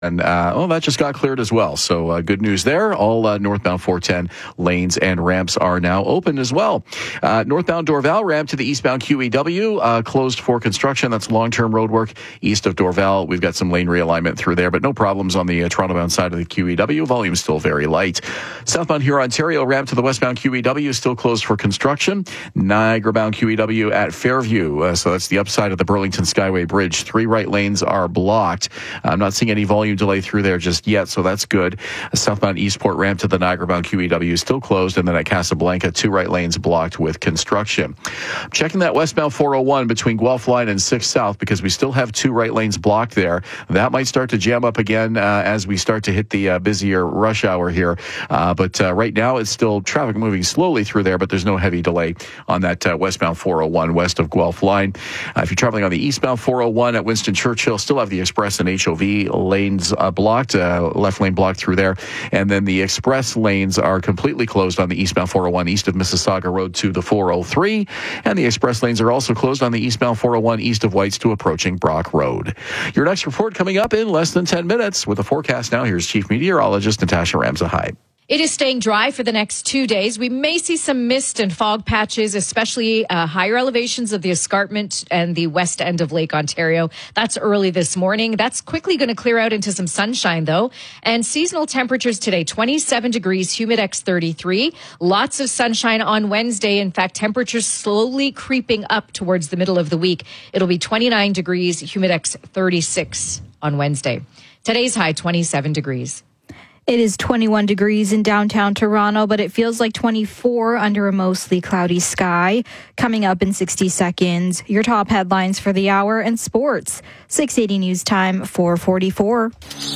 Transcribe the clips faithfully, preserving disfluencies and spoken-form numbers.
And, uh, oh, that just got cleared as well. So uh, good news there. All uh, northbound four ten lanes and ramps are now open as well. Uh, northbound Dorval ramp to the eastbound Q E W uh, closed for construction. That's long-term road work east of Dorval. We've got some lane realignment through there, but no problems on the uh, Toronto-bound side of the Q E W. Volume still very light. Southbound Huron-Ontario ramp to the westbound Q E W is still closed for construction. Niagara-bound Q E W at Fairview. Uh, so that's the upside of the Burlington Skyway Bridge. Three right lanes are blocked. I'm not seeing any volume delay through there just yet, so that's good. A southbound Eastport ramp to the Niagara-bound Q E W is still closed, and then at Casablanca, two right lanes blocked with construction. Checking that westbound four oh one between Guelph Line and six South, because we still have two right lanes blocked there. That might start to jam up again uh, as we start to hit the uh, busier rush hour here. Uh, but uh, right now, it's still traffic moving slowly through there, but there's no heavy delay on that uh, westbound four oh one west of Guelph Line. Uh, if you're traveling on the eastbound four oh one at Winston Churchill, still have the Express and H O V lanes Uh, blocked, uh, left lane blocked through there. And then the express lanes are completely closed on the eastbound four oh one east of Mississauga Road to the four oh three. And the express lanes are also closed on the eastbound four oh one east of Whites to approaching Brock Road. Your next report coming up in less than ten minutes. With a forecast now, here's Chief Meteorologist Natasha Ramsahide. It is staying dry for the next two days. We may see some mist and fog patches, especially uh, higher elevations of the escarpment and the west end of Lake Ontario. That's early this morning. That's quickly going to clear out into some sunshine, though. And seasonal temperatures today, twenty-seven degrees, Humidex thirty-three. Lots of sunshine on Wednesday. In fact, temperatures slowly creeping up towards the middle of the week. It'll be twenty-nine degrees, Humidex thirty-six on Wednesday. Today's high, twenty-seven degrees. It is twenty-one degrees in downtown Toronto, but it feels like twenty-four under a mostly cloudy sky. Coming up in sixty seconds, your top headlines for the hour and sports. six eighty News Time, four forty-four.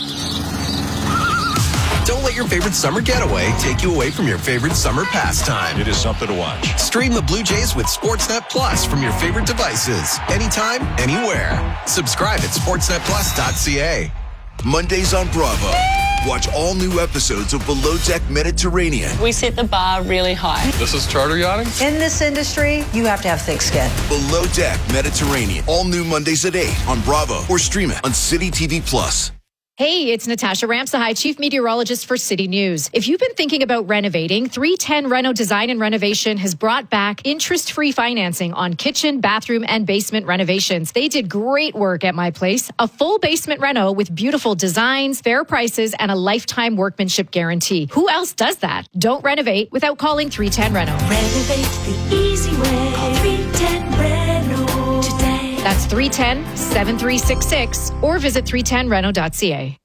Don't let your favorite summer getaway take you away from your favorite summer pastime. It is something to watch. Stream the Blue Jays with Sportsnet Plus from your favorite devices. Anytime, anywhere. Subscribe at sportsnet plus dot c a. Mondays on Bravo. Watch all new episodes of Below Deck Mediterranean. We set the bar really high. This is charter yachting? In this industry, you have to have thick skin. Below Deck Mediterranean. All new Mondays at eight on Bravo or stream it on City T V Plus. Hey, it's Natasha Ramsahide, Chief Meteorologist for City News. If you've been thinking about renovating, three ten Reno Design and Renovation has brought back interest-free financing on kitchen, bathroom, and basement renovations. They did great work at my place. A full basement reno with beautiful designs, fair prices, and a lifetime workmanship guarantee. Who else does that? Don't renovate without calling three ten Reno. Renovate the easy way. Call three ten Reno today. That's three one zero, seven three six six or visit three ten reno dot c a.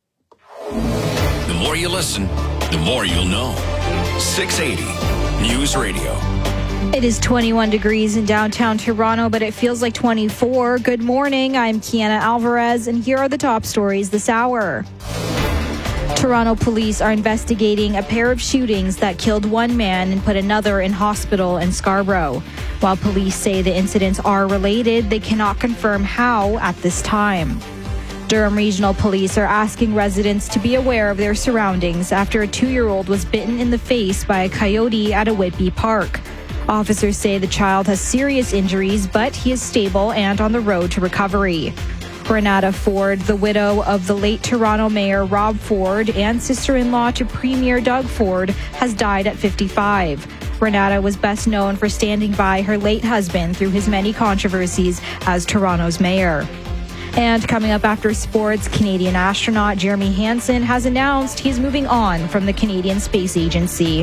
The more you listen, the more you'll know. six eighty News Radio. It is twenty-one degrees in downtown Toronto, but it feels like twenty-four. Good morning. I'm Kiana Alvarez, and here are the top stories this hour. Toronto police are investigating a pair of shootings that killed one man and put another in hospital in Scarborough. While police say the incidents are related, they cannot confirm how at this time. Durham Regional Police are asking residents to be aware of their surroundings after a two-year-old was bitten in the face by a coyote at a Whitby park. Officers say the child has serious injuries, but he is stable and on the road to recovery. Renata Ford, the widow of the late Toronto Mayor Rob Ford and sister-in-law to Premier Doug Ford, has died at fifty-five. Renata was best known for standing by her late husband through his many controversies as Toronto's mayor. And coming up after sports, Canadian astronaut Jeremy Hansen has announced he's moving on from the Canadian Space Agency.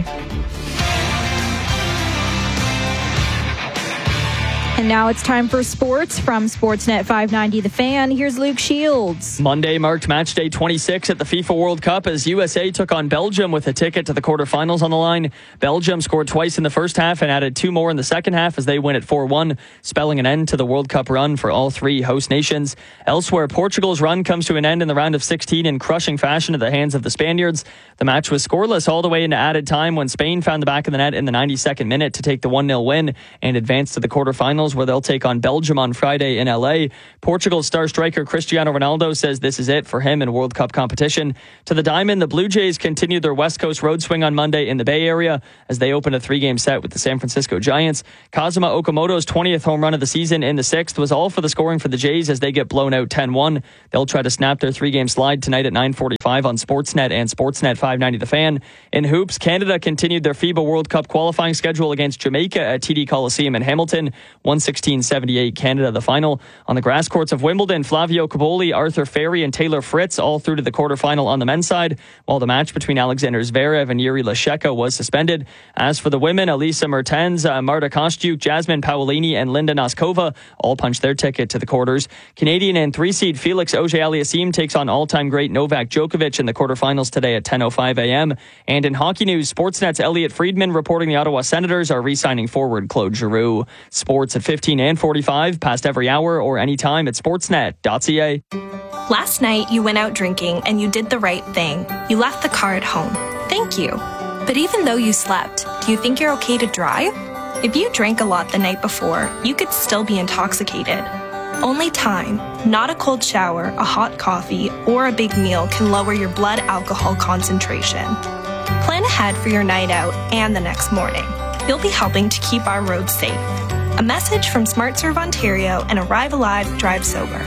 And now it's time for sports from Sportsnet five ninety The Fan. Here's Luke Shields. Monday marked match day twenty-six at the FIFA World Cup as U S A took on Belgium with a ticket to the quarterfinals on the line. Belgium scored twice in the first half and added two more in the second half as they win at four one, spelling an end to the World Cup run for all three host nations. Elsewhere, Portugal's run comes to an end in the round of sixteen in crushing fashion at the hands of the Spaniards. The match was scoreless all the way into added time when Spain found the back of the net in the ninety-second minute to take the one nil win and advance to the quarterfinals. quarterfinals, where they'll take on Belgium on Friday in L A. Portugal's star striker Cristiano Ronaldo says this is it for him in World Cup competition. To the diamond, the Blue Jays continued their West Coast road swing on Monday in the Bay Area as they opened a three-game set with the San Francisco Giants. Kazuma Okamoto's twentieth home run of the season in the sixth was all for the scoring for the Jays as they get blown out ten one. They'll try to snap their three-game slide tonight at nine forty-five on Sportsnet and Sportsnet five ninety The Fan. In hoops, Canada continued their FIBA World Cup qualifying schedule against Jamaica at T D Coliseum in Hamilton. one sixteen seventy-eight Canada the final. On the grass courts of Wimbledon, Flavio Caboli, Arthur Ferry, and Taylor Fritz all through to the quarterfinal on the men's side, while the match between Alexander Zverev and Yuri Lasheka was suspended. As for the women, Elisa Mertens, uh, Marta Kostyuk, Jasmine Paolini, and Linda Noskova all punched their ticket to the quarters. Canadian and three-seed Felix Auger-Aliassime takes on all-time great Novak Djokovic in the quarterfinals today at ten oh five a.m. And in hockey news, Sportsnet's Elliot Friedman reporting the Ottawa Senators are re-signing forward Claude Giroux. Sports at fifteen and forty-five, past every hour or anytime at sportsnet dot c a. Last night, you went out drinking and you did the right thing. You left the car at home. Thank you. But even though you slept, do you think you're okay to drive? If you drank a lot the night before, you could still be intoxicated. Only time, not a cold shower, a hot coffee, or a big meal can lower your blood alcohol concentration. Plan ahead for your night out and the next morning. You'll be helping to keep our roads safe. A message from SmartServe Ontario and Arrive Alive, Drive Sober.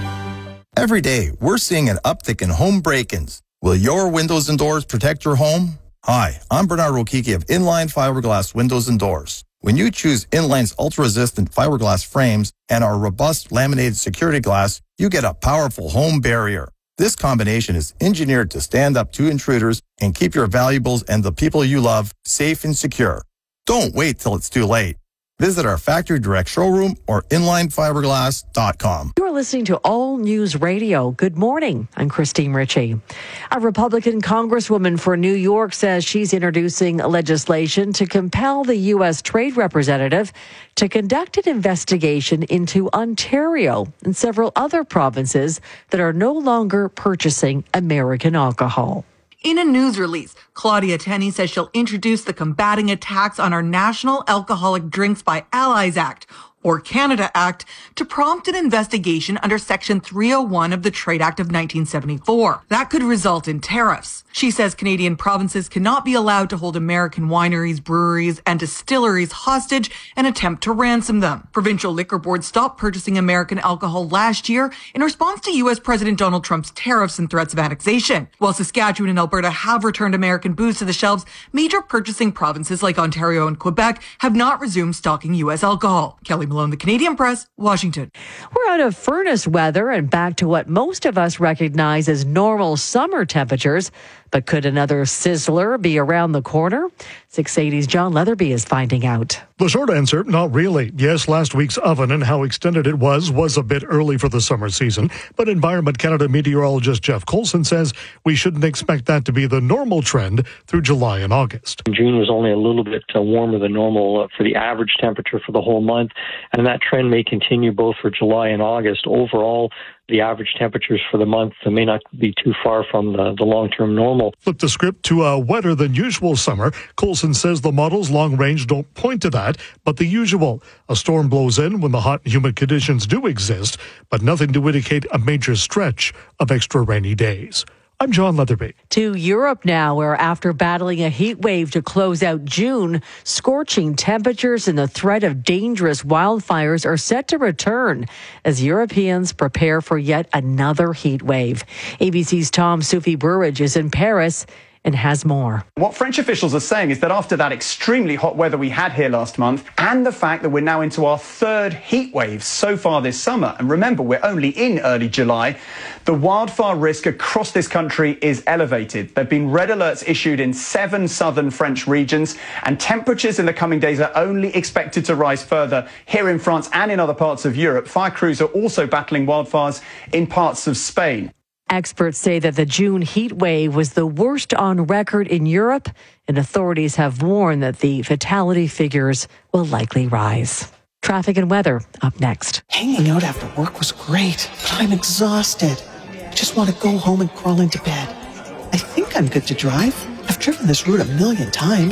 Every day, we're seeing an uptick in home break-ins. Will your windows and doors protect your home? Hi, I'm Bernard Rokiki of Inline Fiberglass Windows and Doors. When you choose Inline's ultra-resistant fiberglass frames and our robust laminated security glass, you get a powerful home barrier. This combination is engineered to stand up to intruders and keep your valuables and the people you love safe and secure. Don't wait till it's too late. Visit our factory direct showroom or inline fiberglass dot com. You're listening to All News Radio. Good morning. I'm Christine Ritchie. A Republican congresswoman for New York says she's introducing legislation to compel the U S trade representative to conduct an investigation into Ontario and several other provinces that are no longer purchasing American alcohol. In a news release, Claudia Tenney says she'll introduce the Combating Attacks on Our National Alcoholic Drinks by Allies Act, or Canada Act, to prompt an investigation under Section three oh one of the Trade Act of nineteen seventy-four. That could result in tariffs. She says Canadian provinces cannot be allowed to hold American wineries, breweries, and distilleries hostage and attempt to ransom them. Provincial liquor boards stopped purchasing American alcohol last year in response to U S President Donald Trump's tariffs and threats of annexation. While Saskatchewan and Alberta have returned American booze to the shelves, major purchasing provinces like Ontario and Quebec have not resumed stocking U S alcohol. Kelly Malone, The Canadian Press, Washington. We're out of furnace weather and back to what most of us recognize as normal summer temperatures. But could another sizzler be around the corner? six eighty's John Leatherby is finding out. The short answer, not really. Yes, last week's oven and how extended it was was a bit early for the summer season. But Environment Canada meteorologist Jeff Colson says we shouldn't expect that to be the normal trend through July and August. June was only a little bit uh, warmer than normal uh, for the average temperature for the whole month. And that trend may continue both for July and August. Overall, the average temperatures for the month may not be too far from the, the long-term normal. Flip the script to a wetter than usual summer. Colson says the models long range don't point to that, but the usual. A storm blows in when the hot and humid conditions do exist, but nothing to indicate a major stretch of extra rainy days. I'm John Leatherby. To Europe now, where after battling a heat wave to close out June, scorching temperatures and the threat of dangerous wildfires are set to return as Europeans prepare for yet another heat wave. A B C's Tom Soufi Burridge is in Paris and has more. What French officials are saying is that after that extremely hot weather we had here last month, and the fact that we're now into our third heat wave so far this summer, and remember, we're only in early July, the wildfire risk across this country is elevated. There have been red alerts issued in seven southern French regions, and temperatures in the coming days are only expected to rise further here in France and in other parts of Europe. Fire crews are also battling wildfires in parts of Spain. Experts say that the June heat wave was the worst on record in Europe, and authorities have warned that the fatality figures will likely rise. Traffic and weather up next. Hanging out after work was great, but I'm exhausted. I just want to go home and crawl into bed. I think I'm good to drive. I've driven this route a million times.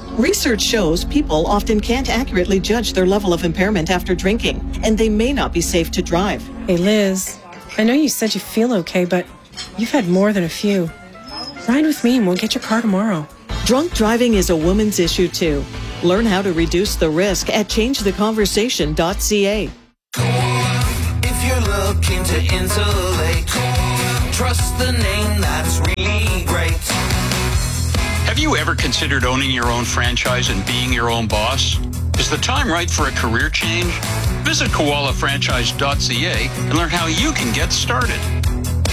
Research shows people often can't accurately judge their level of impairment after drinking, and they may not be safe to drive. Hey, Liz, I know you said you feel okay, but you've had more than a few. Ride with me and we'll get your car tomorrow. Drunk driving is a woman's issue, too. Learn how to reduce the risk at change the conversation dot c a. If you're looking to insulate, trust the name that's really great. Have you ever considered owning your own franchise and being your own boss? Is the time right for a career change? Visit koala franchise dot c a and learn how you can get started.